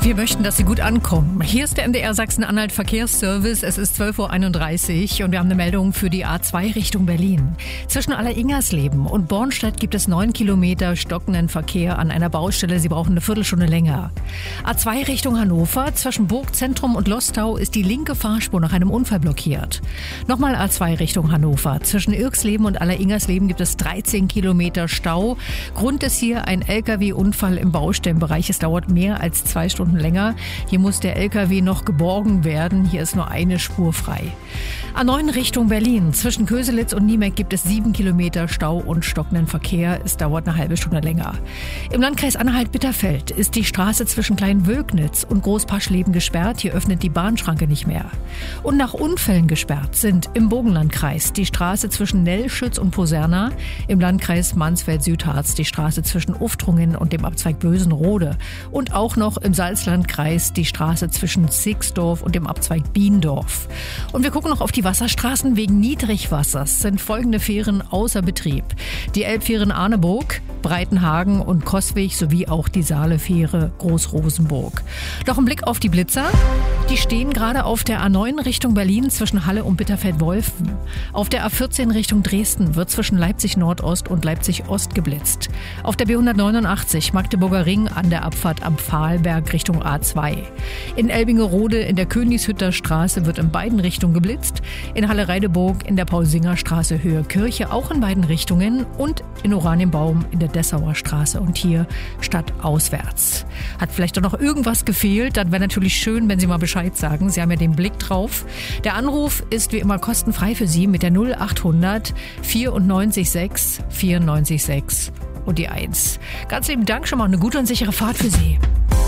Wir möchten, dass Sie gut ankommen. Hier ist der MDR Sachsen-Anhalt Verkehrsservice. Es ist 12.31 Uhr und wir haben eine Meldung für die A2 Richtung Berlin. Zwischen Alleringersleben und Bornstedt gibt es 9 Kilometer stockenden Verkehr an einer Baustelle. Sie brauchen eine Viertelstunde länger. A2 Richtung Hannover. Zwischen Burgzentrum und Lostau ist die linke Fahrspur nach einem Unfall blockiert. Nochmal A2 Richtung Hannover. Zwischen Irksleben und Alleringersleben gibt es 13 Kilometer Stau. Grund ist hier ein LKW-Unfall im Baustellenbereich. Es dauert mehr als 2 Stunden länger. Hier muss der LKW noch geborgen werden. Hier ist nur eine Spur frei. A9 Richtung Berlin. Zwischen Köselitz und Niemek gibt es 7 Kilometer Stau und stockenden Verkehr. Es dauert eine halbe Stunde länger. Im Landkreis Anhalt-Bitterfeld ist die Straße zwischen Kleinwölknitz und Großpaschleben gesperrt. Hier öffnet die Bahnschranke nicht mehr. Und nach Unfällen gesperrt sind im Burgenlandkreis die Straße zwischen Nellschütz und Poserna, im Landkreis Mansfeld-Südharz die Straße zwischen Uftrungen und dem Abzweig Bösenrode und auch noch im Salzlandkreis die Straße zwischen Sixdorf und dem Abzweig Biendorf. Und wir gucken noch auf die Wasserstraßen. Wegen Niedrigwassers sind folgende Fähren außer Betrieb: die Elbfähren Arneburg, Breitenhagen und Coswig sowie auch die Saalefähre Großrosenburg. Doch ein Blick auf die Blitzer. Die stehen gerade auf der A9 Richtung Berlin zwischen Halle und Bitterfeld-Wolfen. Auf der A14 Richtung Dresden wird zwischen Leipzig Nordost und Leipzig Ost geblitzt. Auf der B189 Magdeburger Ring an der Abfahrt am Pfahlberg Richtung A2. In Elbingerode in der Königshütter Straße wird in beiden Richtungen geblitzt. In Halle-Reideburg in der Paul-Singer-Straße Höhe Kirche auch in beiden Richtungen und in Oranienbaum in der Dessauer Straße und hier stadtauswärts. Hat vielleicht doch noch irgendwas gefehlt? Dann wäre natürlich schön, wenn Sie mal Bescheid sagen. Sie haben ja den Blick drauf. Der Anruf ist wie immer kostenfrei für Sie mit der 0800 94 6 94 6 und die 1. Ganz lieben Dank, schon mal eine gute und sichere Fahrt für Sie.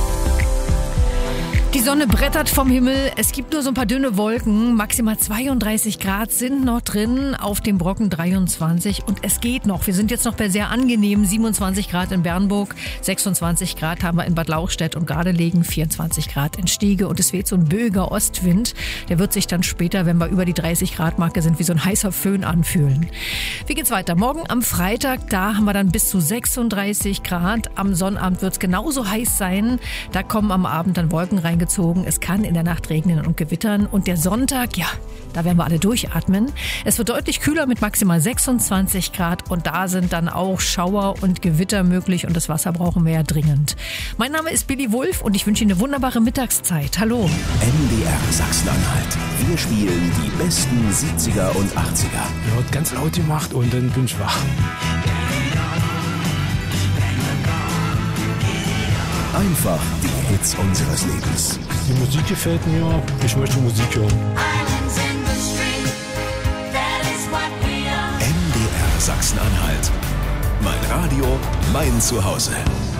Die Sonne brettert vom Himmel, es gibt nur so ein paar dünne Wolken, maximal 32 Grad sind noch drin, auf dem Brocken 23 und es geht noch. Wir sind jetzt noch bei sehr angenehmen 27 Grad in Bernburg, 26 Grad haben wir in Bad Lauchstädt und Gardelegen, 24 Grad in Stiege und es weht so ein böiger Ostwind. Der wird sich dann später, wenn wir über die 30 Grad Marke sind, wie so ein heißer Föhn anfühlen. Wie geht's weiter? Morgen am Freitag, da haben wir dann bis zu 36 Grad. Am Sonnabend wird es genauso heiß sein. Da kommen am Abend dann Wolken reingezogen. Es kann in der Nacht regnen und gewittern. Und der Sonntag, ja, da werden wir alle durchatmen. Es wird deutlich kühler mit maximal 26 Grad. Und da sind dann auch Schauer und Gewitter möglich. Und das Wasser brauchen wir ja dringend. Mein Name ist Billy Wulff und ich wünsche Ihnen eine wunderbare Mittagszeit. Hallo. MDR Sachsen-Anhalt. Wir spielen die besten 70er und 80er. Er hat ganz laut gemacht und dann bin ich wach. Einfach die Hits unseres Lebens. Die Musik gefällt mir, ich möchte Musik hören. MDR Sachsen-Anhalt. Mein Radio, mein Zuhause.